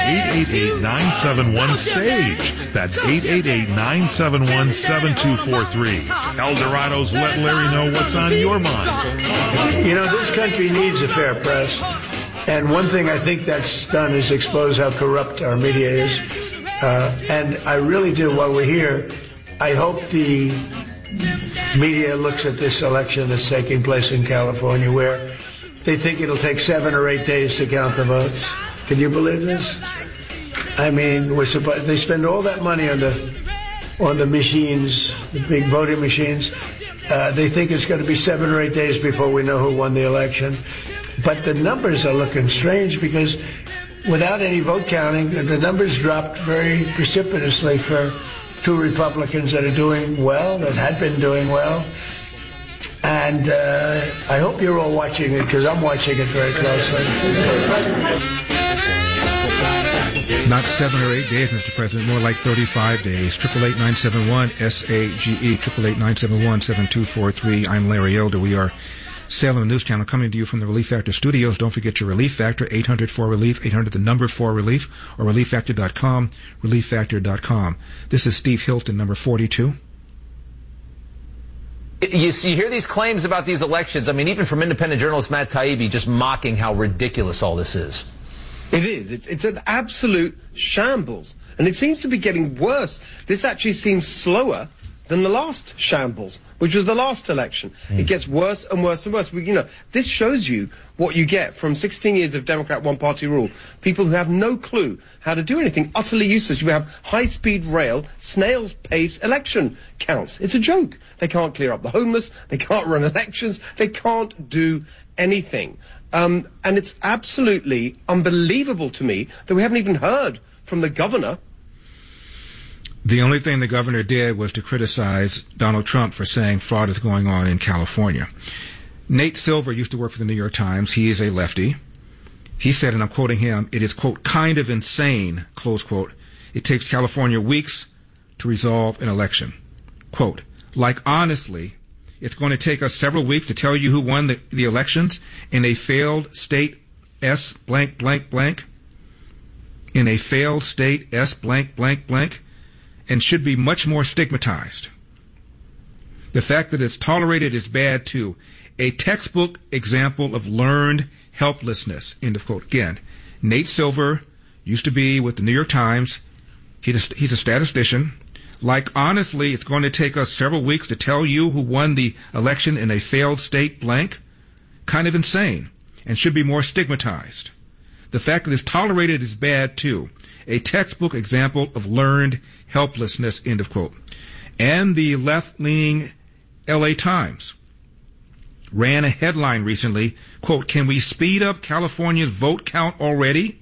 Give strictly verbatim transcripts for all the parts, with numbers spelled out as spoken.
eight eight eight, nine seven one, S A G E. That's eight eight eight, nine seven one, seven two four three. El Dorado's Let Larry know what's on your mind. You know, this country needs a fair press. And one thing I think that's done is expose how corrupt our media is. Uh, and I really do, while we're here, I hope the media looks at this election that's taking place in California, where they think it'll take seven or eight days to count the votes. Can you believe this? I mean, we're supposed, they spend all that money on the on the machines, the big voting machines. Uh, they think it's going to be seven or eight days before we know who won the election. But the numbers are looking strange because without any vote counting, the numbers dropped very precipitously for two Republicans that are doing well, that had been doing well. And uh, I hope you're all watching it, because I'm watching it very closely. Not seven or eight days, Mister President, more like thirty-five days. Triple eight nine seven one S A G E, triple eight nine seven one seven two four three. I'm Larry Elder. We are Salem News Channel, coming to you from the Relief Factor studios. Don't forget your Relief Factor, eight hundred four relief, eight hundred the number four relief, or relief factor dot com, relief factor dot com. This is Steve Hilton, number forty-two. You, see, you hear these claims about these elections. I mean, even from independent journalist Matt Taibbi, just mocking how ridiculous all this is. It is. It's, it's an absolute shambles. And it seems to be getting worse. This actually seems slower than the last shambles, which was the last election. Mm. It gets worse and worse and worse. We, you know, this shows you what you get from sixteen years of Democrat one-party rule. People who have no clue how to do anything, utterly useless. You have high-speed rail, snail's pace election counts. It's a joke. They can't clear up the homeless. They can't run elections. They can't do anything. Um, and it's absolutely unbelievable to me that we haven't even heard from the governor. The only thing the governor did was to criticize Donald Trump for saying fraud is going on in California. Nate Silver used to work for the New York Times. He is a lefty. He said, and I'm quoting him, it is, quote, kind of insane, close quote. It takes California weeks to resolve an election. Quote, like, honestly, it's going to take us several weeks to tell you who won the, the elections in a failed state S blank, blank, blank. In a failed state S blank, blank, blank. And should be much more stigmatized. The fact that it's tolerated is bad, too. A textbook example of learned helplessness, end of quote. Again, Nate Silver used to be with the New York Times. He's a statistician. Like, honestly, it's going to take us several weeks to tell you who won the election in a failed state blank. Kind of insane, and should be more stigmatized. The fact that it's tolerated is bad, too. A textbook example of learned helplessness, end of quote. And the left-leaning L A Times ran a headline recently, quote, can we speed up California's vote count already?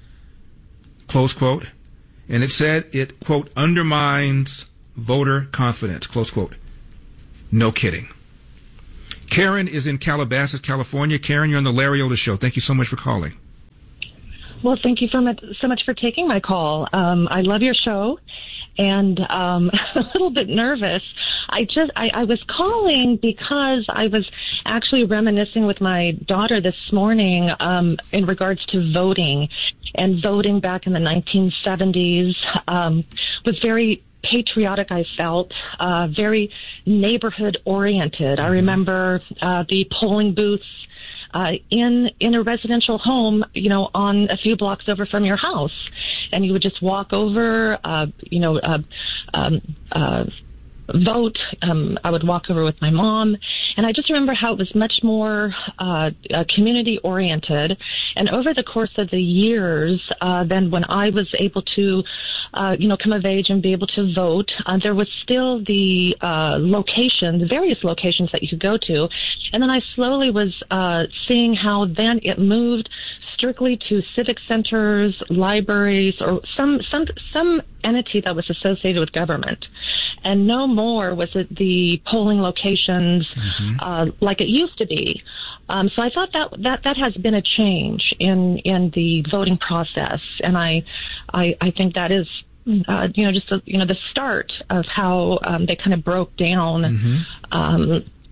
Close quote. And it said it, quote, undermines voter confidence, close quote. No kidding. Karen is in Calabasas, California. Karen, you're on the Larry Elder Show. Thank you so much for calling. Well, thank you so much, so much for taking my call. Um, I love your show, and um, a little bit nervous. I just I, I was calling because I was actually reminiscing with my daughter this morning um, in regards to voting, and voting back in the nineteen seventies um, was very patriotic, I felt, uh, very neighborhood oriented. I remember uh, the polling booths Uh, in in a residential home, you know, on a few blocks over from your house, and you would just walk over, uh, you know, uh, um, uh, vote. Um, I would walk over with my mom, and I just remember how it was much more uh, uh, community oriented. And over the course of the years, uh, then when I was able to, uh, you know, come of age and be able to vote, uh, there was still the uh, location, the various locations that you could go to. And then I slowly was uh, seeing how then it moved strictly to civic centers, libraries, or some some some entity that was associated with government. And no more was it the polling locations mm-hmm. uh, like it used to be. Um, so I thought that, that that has been a change in in the voting process, and I I, I think that is uh, you know just a, you know the start of how um, they kind of broke down mm-hmm. um,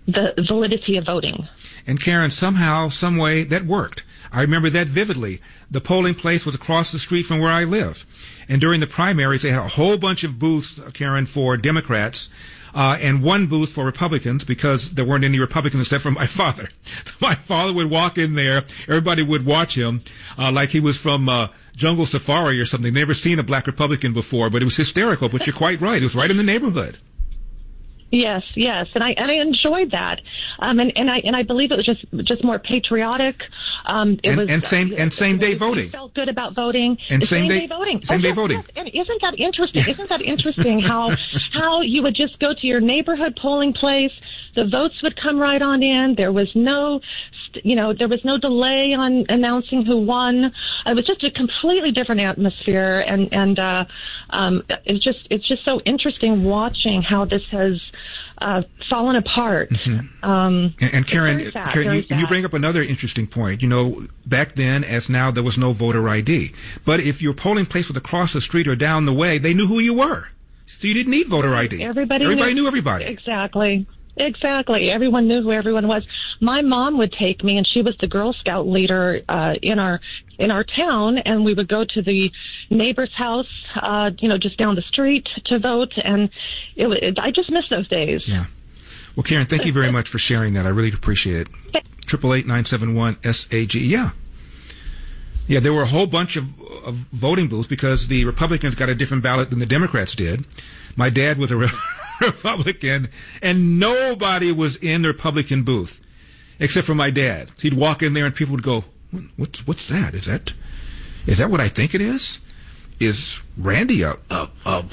the validity of voting. And Karen, somehow, some way, that worked. I remember that vividly. The polling place was across the street from where I live. And during the primaries, they had a whole bunch of booths, Karen, for Democrats, uh, and one booth for Republicans because there weren't any Republicans except for my father. So my father would walk in there. Everybody would watch him uh, like he was from uh, Jungle Safari or something. Never seen a black Republican before, but it was hysterical. But you're quite right. It was right in the neighborhood. Yes, yes, and I and I enjoyed that, um, and and I and I believe it was just just more patriotic. Um, it and, was and same and same day voting. Felt good about voting. And same, same day, day voting. Same oh, day yes, voting. Yes. And isn't that interesting? Isn't that interesting? how how you would just go to your neighborhood polling place, the votes would come right on in. There was no, you know, there was no delay on announcing who won. It was just a completely different atmosphere, and and uh, um, it's just it's just so interesting watching how this has uh, fallen apart. Mm-hmm. Um, and, and Karen, sad, Karen you, you bring up another interesting point. You know, back then, as now, there was no voter I D. But if your polling place was across the street or down the way, they knew who you were. So you didn't need voter I D. Everybody, everybody knew, knew everybody. Exactly. Exactly. Everyone knew who everyone was. My mom would take me, and she was the Girl Scout leader uh, in our in our town, and we would go to the neighbor's house, uh, you know, just down the street to vote, and it, it, I just miss those days. Yeah. Well, Karen, thank you very much for sharing that. I really appreciate it. Triple eight nine seven one S A G. Yeah. Yeah, there were a whole bunch of, of voting booths because the Republicans got a different ballot than the Democrats did. My dad was a Re- Republican, and nobody was in the Republican booth except for my dad. He'd walk in there, and people would go, "What's what's that? Is that is that what I think it is? Is Randy a a, a,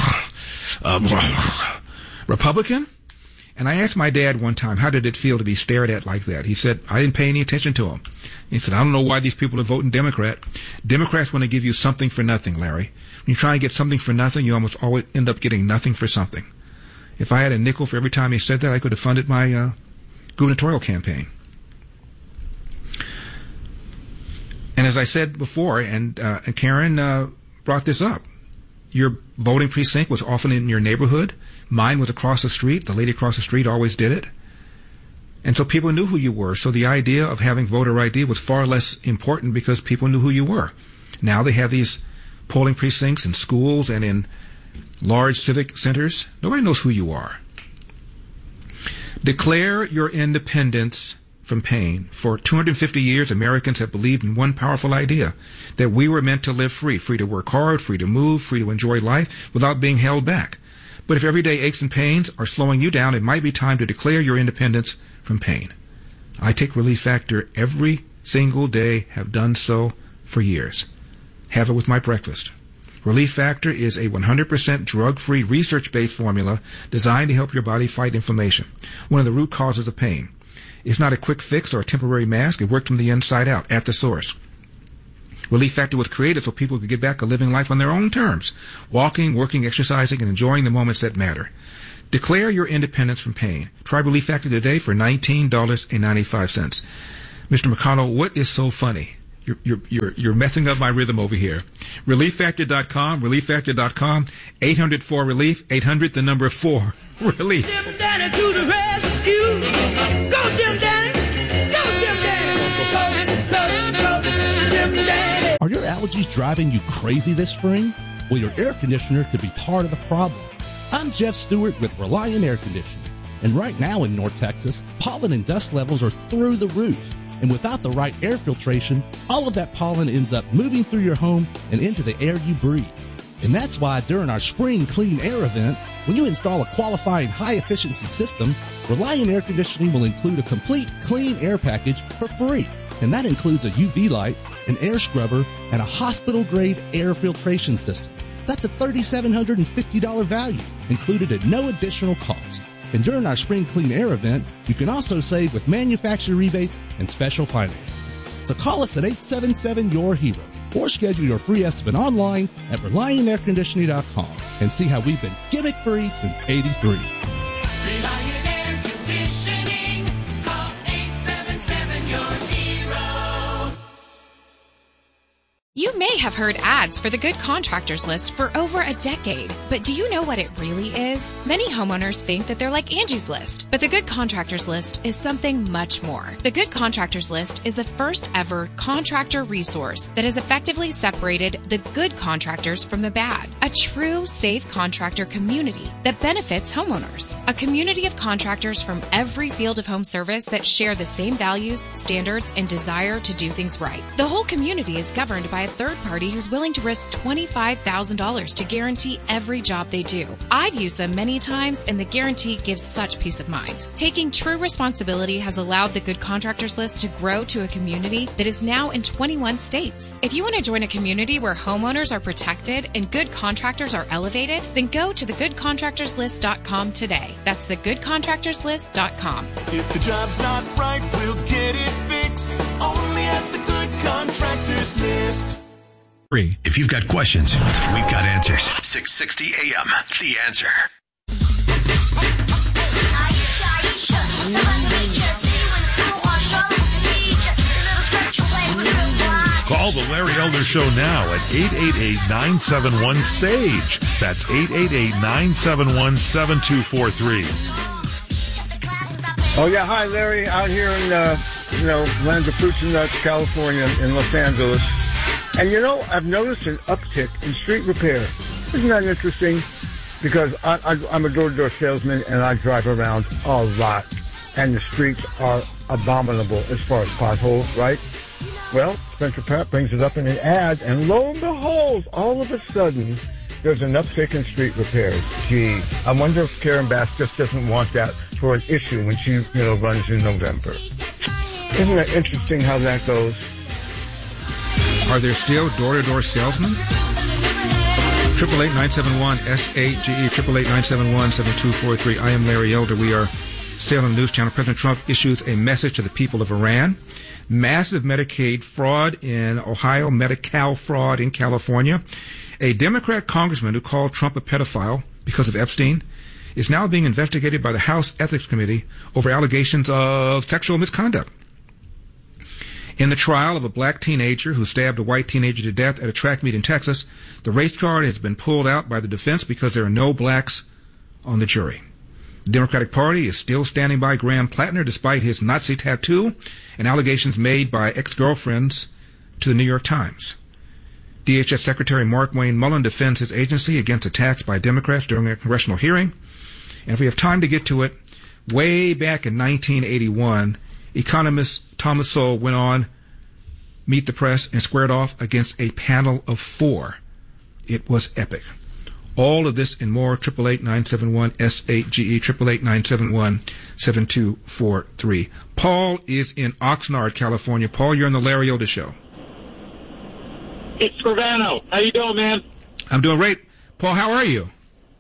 a Republican?" And I asked my dad one time, how did it feel to be stared at like that? He said, I didn't pay any attention to him. He said, I don't know why these people are voting Democrat. Democrats want to give you something for nothing, Larry. When you try and get something for nothing, you almost always end up getting nothing for something. If I had a nickel for every time he said that, I could have funded my uh, gubernatorial campaign. And as I said before, and, uh, and Karen uh, brought this up, your voting precinct was often in your neighborhood. Mine was across the street. The lady across the street always did it. And so people knew who you were. So the idea of having voter I D was far less important because people knew who you were. Now they have these polling precincts in schools and in large civic centers. Nobody knows who you are. Declare your independence from pain. For two hundred fifty years, Americans have believed in one powerful idea, that we were meant to live free, free to work hard, free to move, free to enjoy life without being held back. But if everyday aches and pains are slowing you down, it might be time to declare your independence from pain. I take Relief Factor every single day, have done so for years. Have it with my breakfast. Relief Factor is a one hundred percent drug-free, research-based formula designed to help your body fight inflammation, one of the root causes of pain. It's not a quick fix or a temporary mask. It worked from the inside out, at the source. Relief Factor was created so people could get back to living life on their own terms, walking, working, exercising, and enjoying the moments that matter. Declare your independence from pain. Try Relief Factor today for nineteen dollars and ninety-five cents. Mister McConnell, what is so funny? You're, you're, you're, you're messing up my rhythm over here. relief factor dot com, relief factor dot com, eight hundred four relief, eight hundred the number four, relief. Jim Danny to the rescue. Go Jim Danny. Go Jim Danny. Go, go, go, Jim Danny. Are your allergies driving you crazy this spring? Well, your air conditioner could be part of the problem. I'm Jeff Stewart with Reliant Air Conditioning. And right now in North Texas, pollen and dust levels are through the roof. And without the right air filtration, all of that pollen ends up moving through your home and into the air you breathe. And that's why during our Spring Clean Air event, when you install a qualifying high-efficiency system, Reliant Air Conditioning will include a complete clean air package for free. And that includes a U V light, an air scrubber, and a hospital-grade air filtration system. That's a three thousand seven hundred fifty dollars value, included at no additional cost. And during our Spring Clean Air event, you can also save with manufacturer rebates and special financing. So call us at eight seven seven, Y O U R HERO or schedule your free estimate online at reliant air conditioning dot com and see how we've been gimmick-free since eighty-three. Reliant Air Conditioning. Call eight seven seven, Y O U R HERO. You may have have heard ads for the Good Contractors List for over a decade, but do you know what it really is? Many homeowners think that they're like Angie's List, but the Good Contractors List is something much more. The Good Contractors List is the first ever contractor resource that has effectively separated the good contractors from the bad. A true, safe contractor community that benefits homeowners. A community of contractors from every field of home service that share the same values, standards, and desire to do things right. The whole community is governed by a third party who's willing to risk twenty-five thousand dollars to guarantee every job they do. I've used them many times, and the guarantee gives such peace of mind. Taking true responsibility has allowed the Good Contractors List to grow to a community that is now in twenty-one states. If you want to join a community where homeowners are protected and good contractors are elevated, then go to the good contractors list dot com today. That's the good contractors list dot com. If the job's not right, we'll get it fixed. Only at the Good Contractors List. If you've got questions, we've got answers. six sixty A M, The Answer. Call the Larry Elder Show now at eight eight eight, nine seven one, S A G E. That's eight eight eight, nine seven one, seven two four three. Oh, yeah. Hi, Larry. Out here in, uh, you know, land of fruits and nuts, California, in Los Angeles. And, you know, I've noticed an uptick in street repair. Isn't that interesting? Because I, I, I'm a door-to-door salesman, and I drive around a lot. And the streets are abominable as far as potholes, right? Well, Spencer Pratt brings it up in an ad, and lo and behold, all of a sudden, there's an uptick in street repairs. Gee, I wonder if Karen Bass just doesn't want that for an issue when she, you know, runs in November. Isn't that interesting how that goes? Are there still door-to-door salesmen? Triple eight nine seven one S A G E, triple eight nine seven one seven two four three. I am Larry Elder. We are still on the news channel. President Trump issues a message to the people of Iran. Massive Medicaid fraud in Ohio, Medi-Cal fraud in California. A Democrat congressman who called Trump a pedophile because of Epstein is now being investigated by the House Ethics Committee over allegations of sexual misconduct. In the trial of a black teenager who stabbed a white teenager to death at a track meet in Texas, the race card has been pulled out by the defense because there are no blacks on the jury. The Democratic Party is still standing by Graham Plattner despite his Nazi tattoo and allegations made by ex-girlfriends to the New York Times. D H S Secretary Mark Wayne Mullen defends his agency against attacks by Democrats during a congressional hearing. And if we have time to get to it, way back in nineteen eighty-one, economist Thomas Sowell went on Meet the Press and squared off against a panel of four. It was epic. All of this and more, triple eight nine seven one S eight G E, triple eight nine seven one seven two four three. Paul is in Oxnard, California. Paul, you're on the Larry Elder Show. It's Scrivano. How you doing, man? I'm doing great. Paul, how are you?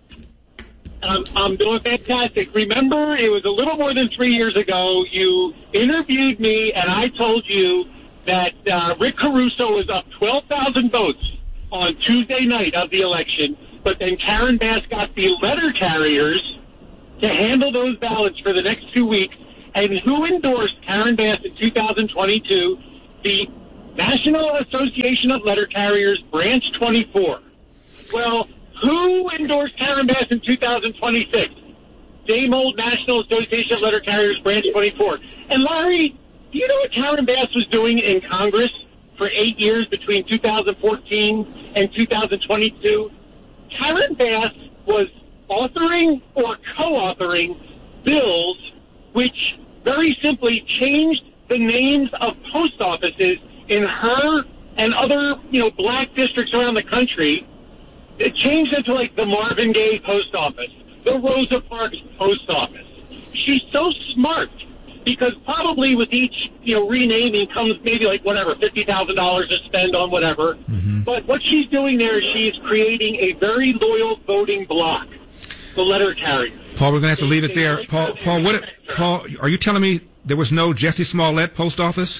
I'm, I'm doing fantastic. Remember, it was a little more than three years ago, you interviewed me, and I told you that uh, Rick Caruso was up twelve thousand votes on Tuesday night of the election, but then Karen Bass got the letter carriers to handle those ballots for the next two weeks. And who endorsed Karen Bass in two thousand twenty-two? The National Association of Letter Carriers, Branch twenty-four. Well, who endorsed Karen Bass in two thousand twenty-six? Same old National Association of Letter Carriers, Branch twenty-four. And Larry, do you know what Karen Bass was doing in Congress for eight years between two thousand fourteen and two thousand twenty-two? Karen Bass was authoring or co-authoring bills which very simply changed the names of post offices in her and other, you know, black districts around the country. It changed them to like the Marvin Gaye post office, the Rosa Parks post office. She's so smart because probably with each, you know, renaming comes maybe like whatever, fifty thousand dollars to spend on whatever. Mm-hmm. But what she's doing there is she's creating a very loyal voting bloc, the letter carrier. Paul, we're going to have to leave it there. Paul, Paul, what? Paul, are you telling me there was no Jesse Smollett post office?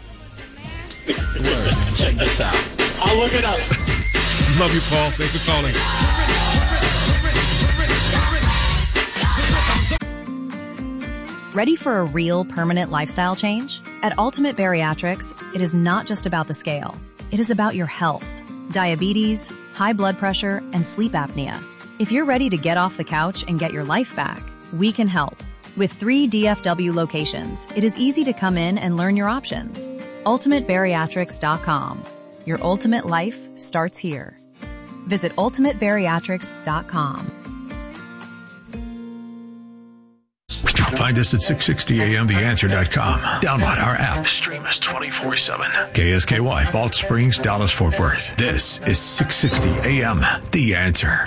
Check this out. I'll look it up. Love you, Paul. Thanks for calling. Ready for a real permanent lifestyle change? At Ultimate Bariatrics, it is not just about the scale. It is about your health. diabetes, high blood pressure, and sleep apnea. If you're ready to get off the couch and get your life back, we can help. With three D F W locations, it is easy to come in and learn your options. ultimate bariatrics dot com. Your ultimate life starts here. Visit ultimate bariatrics dot com. Find us at six sixty A M the answer dot com. Download our app. Stream us twenty-four seven. K S K Y, Balch Springs, Dallas, Fort Worth. This is six sixty A M The Answer.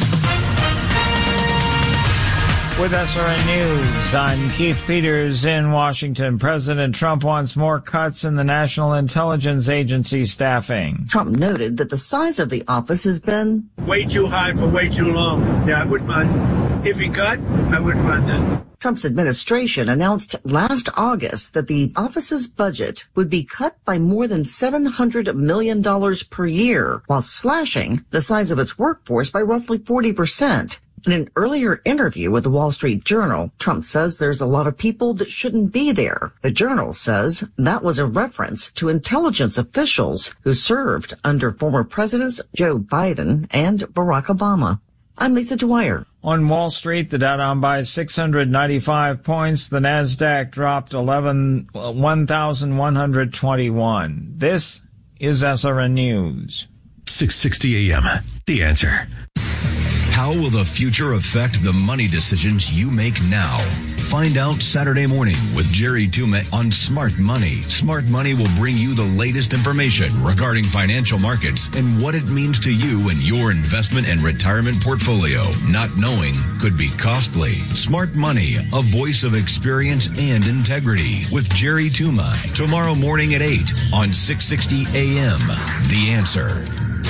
With S R N News, I'm Keith Peters in Washington. President Trump wants more cuts in the National Intelligence Agency staffing. Trump noted that the size of the office has been way too high for way too long. Yeah, I wouldn't mind. If he cut, I wouldn't mind that. Trump's administration announced last August that the office's budget would be cut by more than seven hundred million dollars per year, while slashing the size of its workforce by roughly forty percent. In an earlier interview with the Wall Street Journal, Trump says there's a lot of people that shouldn't be there. The Journal says that was a reference to intelligence officials who served under former presidents Joe Biden and Barack Obama. I'm Lisa Dwyer. On Wall Street, the Dow down by six hundred ninety-five points. The Nasdaq dropped eleven one thousand one hundred twenty-one. This is S R N News. six sixty A M The Answer. How will the future affect the money decisions you make now? Find out Saturday morning with Jerry Tuma on Smart Money. Smart Money will bring you the latest information regarding financial markets and what it means to you and your investment and retirement portfolio. Not knowing could be costly. Smart Money, a voice of experience and integrity with Jerry Tuma. Tomorrow morning at eight on six sixty A M The Answer.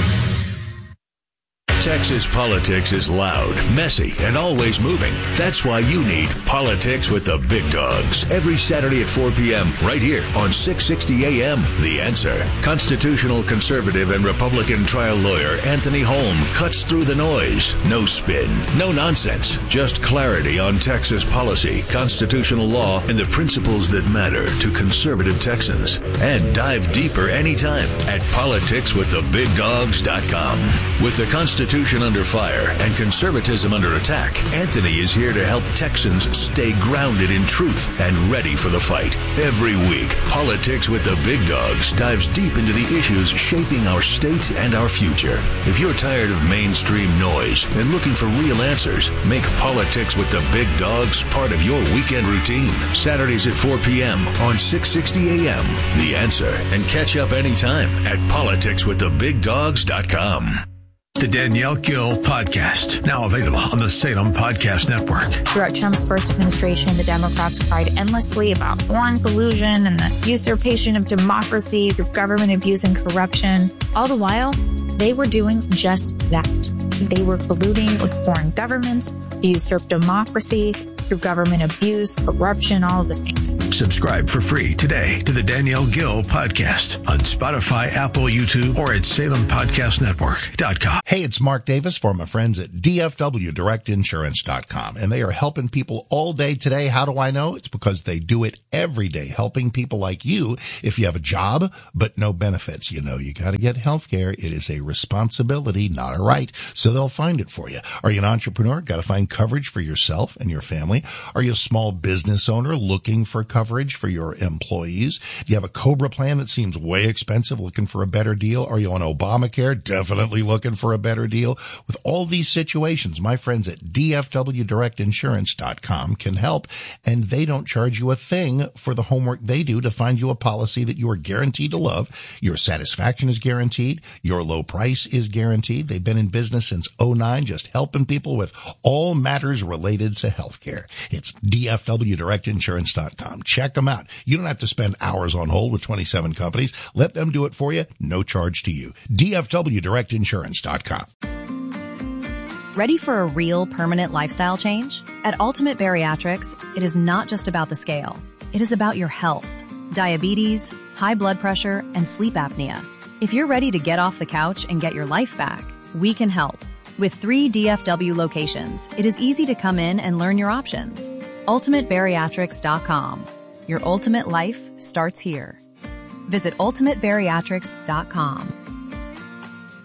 Texas politics is loud, messy, and always moving. That's why you need Politics with the Big Dogs. Every Saturday at four p.m. right here on six sixty A M The Answer. Constitutional conservative and Republican trial lawyer Anthony Holm cuts through the noise. No spin, no nonsense. Just clarity on Texas policy, constitutional law, and the principles that matter to conservative Texans. And dive deeper anytime at politics with the big dogs dot com. With the Constitution under fire and conservatism under attack, Anthony is here to help Texans stay grounded in truth and ready for the fight. Every week, Politics with the Big Dogs dives deep into the issues shaping our state and our future. If you're tired of mainstream noise and looking for real answers, make Politics with the Big Dogs part of your weekend routine. Saturdays at four p.m. on six sixty A M The Answer, and catch up anytime at politics with the big dogs dot com. The Danielle Gill Podcast, now available on the Salem Podcast Network. Throughout Trump's first administration, the Democrats cried endlessly about foreign collusion and the usurpation of democracy through government abuse and corruption. All the while, they were doing just that. They were colluding with foreign governments to usurp democracy through government abuse, corruption, all of the things. Subscribe for free today to the Danielle Gill Podcast on Spotify, Apple, YouTube, or at salem podcast network dot com. Hey, it's Mark Davis for my friends at D F W direct insurance dot com, and they are helping people all day today. How do I know? It's because they do it every day, helping people like you. If you have a job but no benefits, you know you got to get health care. It is a responsibility, not a right, so they'll find it for you. Are you an entrepreneur? Got to find coverage for yourself and your family. Are you a small business owner looking for coverage for your employees? Do you have a COBRA plan that seems way expensive, looking for a better deal? Are you on Obamacare? Definitely looking for a better deal. With all these situations, my friends at D F W direct insurance dot com can help, and they don't charge you a thing for the homework they do to find you a policy that you are guaranteed to love. Your satisfaction is guaranteed. Your low price is guaranteed. They've been in business since oh nine, just helping people with all matters related to healthcare. It's D F W direct insurance dot com. Check them out. You don't have to spend hours on hold with twenty-seven companies. Let them do it for you. No charge to you. D F W direct insurance dot com. Ready for a real permanent lifestyle change? At Ultimate Bariatrics, it is not just about the scale. It is about your health, diabetes, high blood pressure, and sleep apnea. If you're ready to get off the couch and get your life back, we can help. With three D F W locations, it is easy to come in and learn your options. ultimate bariatrics dot com. Your ultimate life starts here. Visit ultimate bariatrics dot com.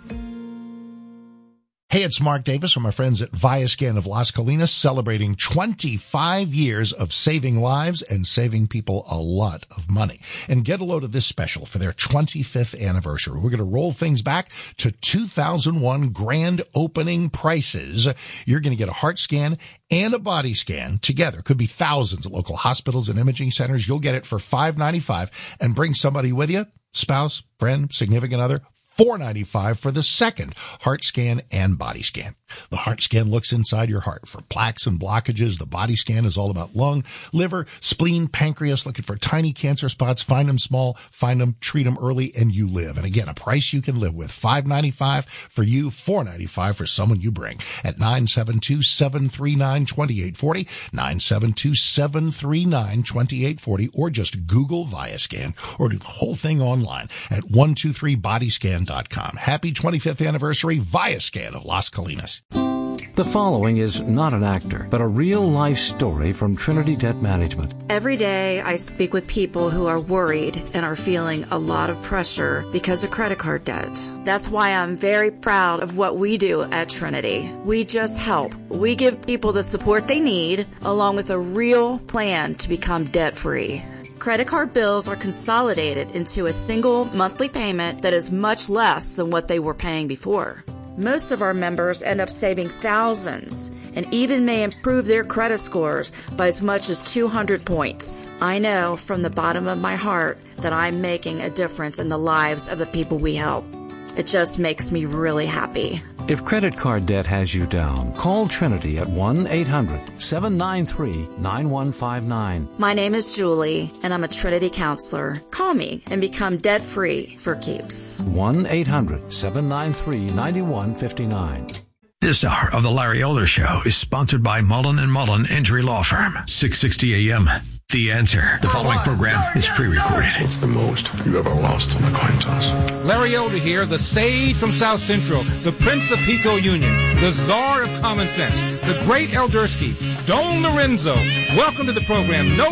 Hey, it's Mark Davis from my friends at Viascan of Las Colinas, celebrating twenty-five years of saving lives and saving people a lot of money. And get a load of this special for their twenty-fifth anniversary. We're going to roll things back to two thousand one grand opening prices. You're going to get a heart scan and a body scan together. Could be thousands at local hospitals and imaging centers. You'll get it for five ninety-five, and bring somebody with you, spouse, friend, significant other, four ninety-five for the second heart scan and body scan. The heart scan looks inside your heart for plaques and blockages. The body scan is all about lung, liver, spleen, pancreas, looking for tiny cancer spots. Find them small, find them, treat them early, and you live. And again, a price you can live with. five ninety-five for you, four ninety-five for someone you bring at nine seven two, seven three nine, two eight four zero, nine seven two, seven three nine, two eight four zero, or just Google Viascan or do the whole thing online at one two three body scan dot com. Happy twenty-fifth anniversary, Viascan of Las Colinas. The following is not an actor, but a real-life story from Trinity Debt Management. Every day I speak with people who are worried and are feeling a lot of pressure because of credit card debt. That's why I'm very proud of what we do at Trinity. We just help. We give people the support they need, along with a real plan to become debt-free. Credit card bills are consolidated into a single monthly payment that is much less than what they were paying before. Most of our members end up saving thousands and even may improve their credit scores by as much as two hundred points. I know from the bottom of my heart that I'm making a difference in the lives of the people we help. It just makes me really happy. If credit card debt has you down, call Trinity at one eight hundred, seven nine three, nine one five nine. My name is Julie, and I'm a Trinity counselor. Call me and become debt-free for keeps. one eight hundred, seven nine three, nine one five nine. This hour of the Larry Elder Show is sponsored by Mullen and Mullen Injury Law Firm. six sixty A M. The Answer. The following program is pre-recorded. What's the most you ever lost on a coin toss? Larry Elder here, the sage from South Central, the Prince of Pico Union, the czar of common sense, the great Eldersky, Don Lorenzo. Welcome to the program. No